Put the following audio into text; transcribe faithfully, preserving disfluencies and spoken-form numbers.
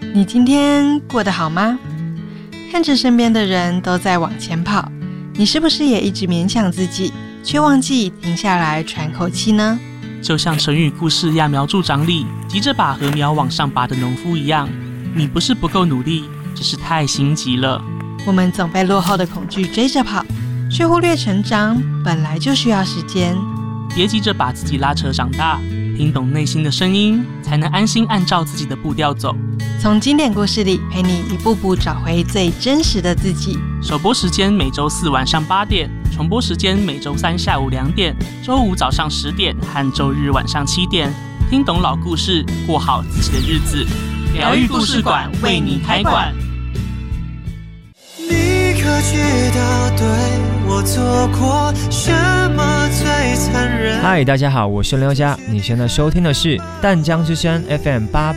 你今天过得好吗？看着身边的人都在往前跑，你是不是也一直勉强自己，却忘记停下来喘口气呢？ 就像成语故事揠苗助长里急着把禾苗往上拔的农夫一样，你不是不够努力，只是太心急了。 我们总被落后的恐惧追着跑，却忽略成长本来就需要时间。 别急着把自己拉扯长大，听懂内心的声音，才能安心按照自己的步调走。 从经典故事里陪你一步步找回最真实的自己。 首播时间每周四晚上八点，重播时间每周三下午两点，周五早上十点和周日晚上七点。听懂老故事，过好自己的日子。疗愈故事馆为你开馆。 你可知道对我做过什么最残忍？ 嗨，大家好，我是刘佳，你现在收听的是淡江之声 F M 八